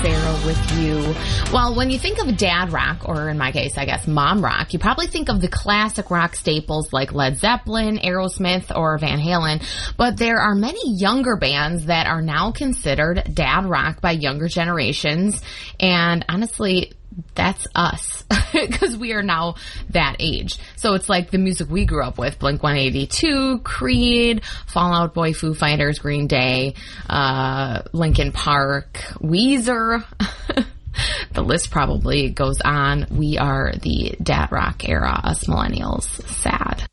Sarah with you. Well, when you think of dad rock, or in my case, I guess mom rock, you probably think of the classic rock staples like Led Zeppelin, Aerosmith, or Van Halen. But there are many younger bands that are now considered dad rock by younger generations. And honestly, that's us, because we are now that age. So it's like the music we grew up with: Blink-182, Creed, Fall Out Boy, Foo Fighters, Green Day, Linkin Park, Weezer. The list probably goes on. We are the dad rock era, us millennials. Sad.